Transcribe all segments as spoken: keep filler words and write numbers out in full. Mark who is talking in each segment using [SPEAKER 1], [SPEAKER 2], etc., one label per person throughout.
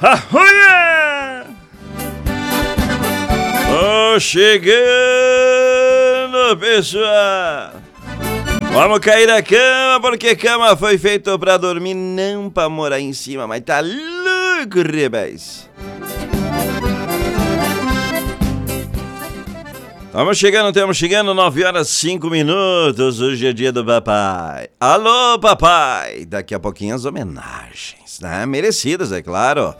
[SPEAKER 1] Arruia! Tô chegando, pessoal! Vamos cair na cama, porque cama foi feita pra dormir, não pra morar em cima, mas tá louco, rapaz! Estamos chegando, estamos chegando, nove horas e cinco minutos, hoje é dia do papai. Alô, papai! Daqui a pouquinho as homenagens, né? Merecidas, é claro.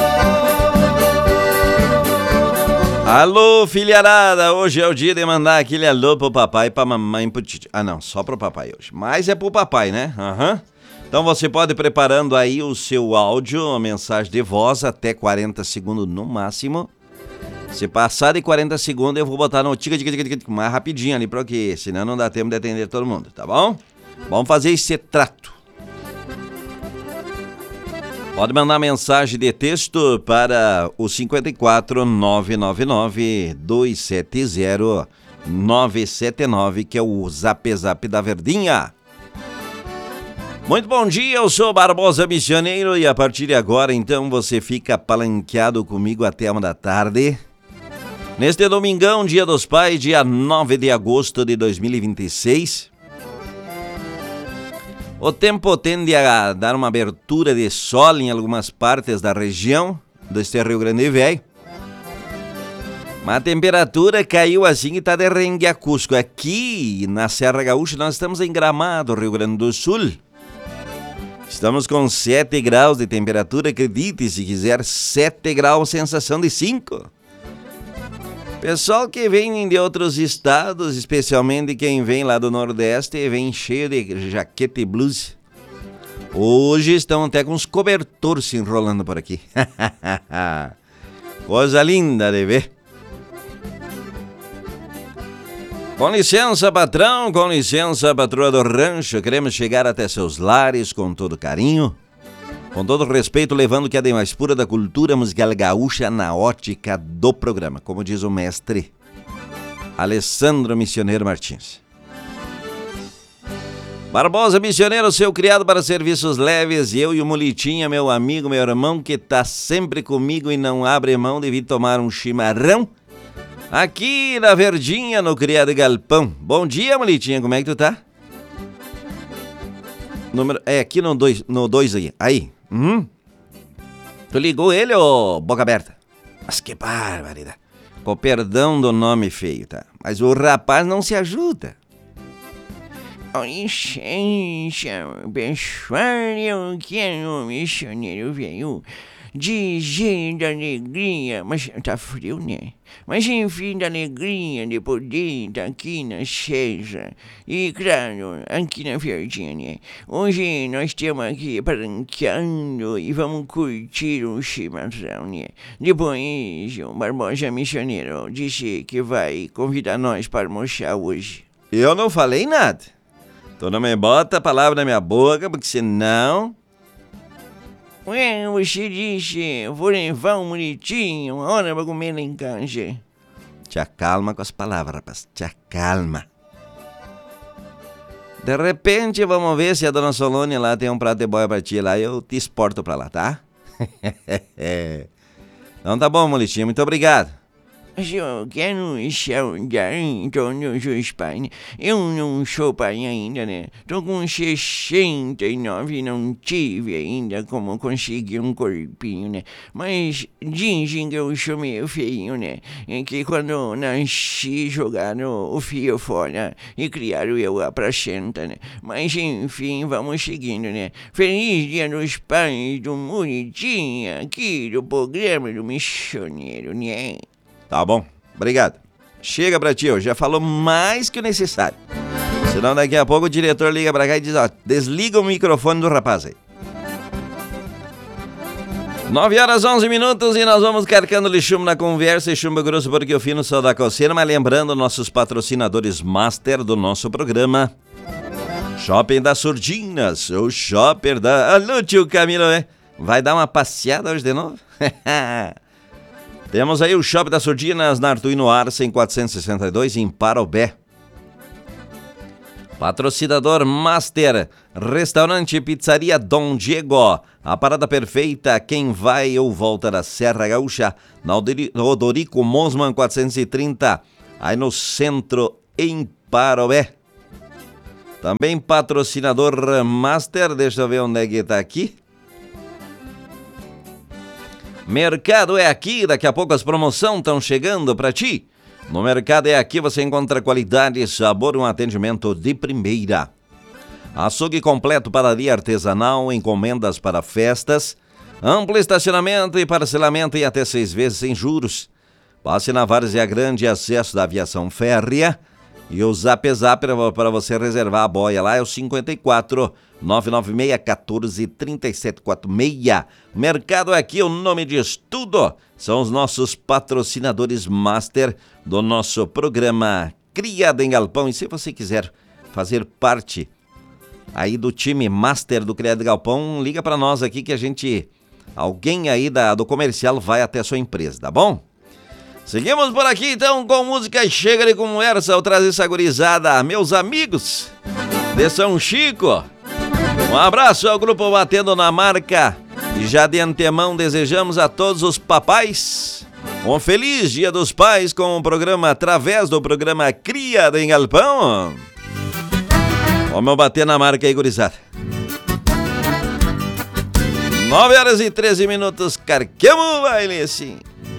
[SPEAKER 1] Alô, filharada, hoje é o dia de mandar aquele alô pro papai, pra mamãe, pro titi. Ah, não, só pro papai hoje, mas é pro papai, né? Aham. Uhum. Então você pode ir preparando aí o seu áudio, uma mensagem de voz, até quarenta segundos no máximo. Se passar de quarenta segundos, eu vou botar no tica, tica, tica, tica, mais rapidinho ali, porque senão não dá tempo de atender todo mundo, tá bom? Vamos fazer esse trato. Pode mandar mensagem de texto para o cinco quatro nove nove nove dois sete zero nove sete nove, que é o Zap Zap da Verdinha. Muito bom dia, eu sou Barbosa Missioneiro e a partir de agora, então, você fica palanqueado comigo até uma da tarde. Neste domingão, dia dos pais, dia nove de agosto de dois mil e vinte e seis. O tempo tende a dar uma abertura de sol em algumas partes da região deste Rio Grande Velho. Mas a temperatura caiu assim e está de rengue a Cusco. Aqui na Serra Gaúcha nós estamos em Gramado, Rio Grande do Sul. Estamos com sete graus de temperatura, acredite se quiser, sete graus, sensação de cinco. Pessoal que vem de outros estados, especialmente quem vem lá do Nordeste, vem cheio de jaqueta e blusa. Hoje estão até com os cobertores se enrolando por aqui. Coisa linda de ver. Com licença, patrão, com licença, patroa do rancho, queremos chegar até seus lares com todo carinho, com todo respeito, levando o que é de mais pura da cultura musical gaúcha na ótica do programa, como diz o mestre Alessandro Missioneiro Martins. Barbosa Missioneiro, seu criado para serviços leves, e eu e o Mulitinha, meu amigo, meu irmão, que tá sempre comigo e não abre mão de vir tomar um chimarrão, aqui na Verdinha, no Criado Galpão. Bom dia, Mulitinha, como é que tu tá? Número, é aqui no dois, no dois aí, aí. Hum? Tu ligou ele, ô boca aberta? Mas que barbaridade. Com perdão do nome feio, tá? Mas o rapaz não se ajuda. Com licença, pessoal, eu quero, missioneiro veio dizer da alegria, mas tá frio, né? Mas enfim, da alegria de poder estar aqui na César. E claro, aqui na Verdinha, né? Hoje nós estamos aqui paranqueando e vamos curtir um chimarrão, né? Depois o Barbosa Missioneiro disse que vai convidar nós para almoçar hoje. Eu não falei nada. Tu não me bota a palavra na minha boca, porque senão... Ué, você disse, vou levar um bonitinho, uma hora pra comer lá em casa. Te acalma com as palavras, rapaz, te acalma. De repente, vamos ver se a dona Solônia lá tem um prato de boia pra ti lá, eu te exporto pra lá, tá? Então tá bom, Molitinha, muito obrigado. Mas eu quero saudar todos os pais, né? Eu não sou pai ainda, né? Tô com sessenta e nove e não tive ainda como conseguir um corpinho, né? Mas dizem que eu sou meio feio, né? E que quando nasci jogaram o fio fora e criaram eu a placenta, né? Mas enfim, vamos seguindo, né? Feliz Dia dos Pais do Muritinha, aqui do programa do Missioneiro, né? Tá bom, obrigado. Chega pra ti, já falou mais que o necessário. Senão daqui a pouco o diretor liga pra cá e diz, ó, desliga o microfone do rapaz aí. nove horas e onze minutos e nós vamos carcando-lhe chumbo na conversa e chumbo grosso porque o fino só da coceira, mas lembrando nossos patrocinadores master do nosso programa. Shopping das Surdinas, o shopper da... Alô, tio Camilo, né? Vai dar uma passeada hoje de novo? Temos aí o Shopping das Surdinas na Artuíno Arcem quatrocentos e sessenta e dois em Parobé. Patrocinador Master, Restaurante e Pizzaria Dom Diego. A parada perfeita, quem vai ou volta da Serra Gaúcha, na Odorico Mosman quatrocentos e trinta, aí no centro, em Parobé. Também patrocinador Master, deixa eu ver onde é que tá aqui. Mercado é aqui, daqui a pouco as promoções estão chegando para ti. No Mercado é aqui você encontra qualidade, sabor e um atendimento de primeira. Açougue completo, padaria artesanal, encomendas para festas, amplo estacionamento e parcelamento em até seis vezes sem juros. Passe na Várzea Grande, acesso da aviação férrea. E o Zap Zap para você reservar a boia lá é o cinquenta e quatro, nove nove seis, um quatro, três sete quatro seis. Mercado é aqui, o nome diz tudo. São os nossos patrocinadores Master do nosso programa Criado em Galpão. E se você quiser fazer parte aí do time Master do Criado em Galpão, liga para nós aqui que a gente, alguém aí da, do comercial vai até a sua empresa, tá bom? Seguimos por aqui então com música Chega de Conversa, eu trago essa gurizada, meus amigos de São Chico. Um abraço ao grupo Batendo na Marca e já de antemão desejamos a todos os papais um feliz Dia dos Pais com o programa, através do programa Criado em Galpão. Vamos bater na marca aí, gurizada. nove horas e treze minutos, carquemos o baile assim.